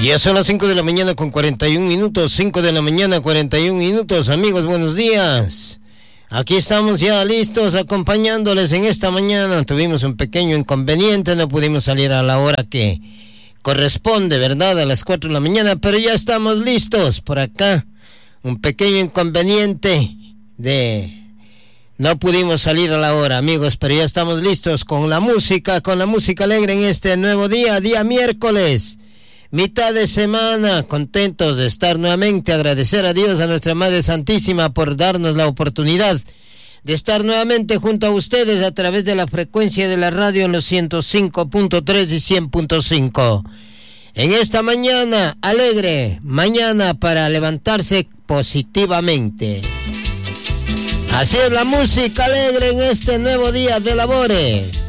Ya son las 5 de la mañana con 41 minutos, 5 de la mañana 41 minutos, amigos, buenos días. Aquí estamos ya listos acompañándoles en esta mañana. Tuvimos un pequeño inconveniente, no pudimos salir a la hora que corresponde, ¿verdad? A las 4 de la mañana, pero ya estamos listos por acá. Un pequeño inconveniente no pudimos salir a la hora, amigos, pero ya estamos listos con la música alegre en este nuevo día miércoles. Mitad de semana, contentos de estar nuevamente, agradecer a Dios, a nuestra Madre Santísima por darnos la oportunidad de estar nuevamente junto a ustedes a través de la frecuencia de la radio en los 105.3 y 100.5. En esta mañana alegre, mañana para levantarse positivamente. Así es la música alegre en este nuevo día de labores.